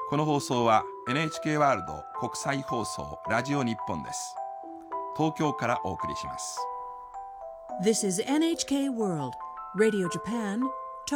この放送は NHK ワールド国際放送ラジオ日本です。東京からお送りします。 This is NHK World Radio Japan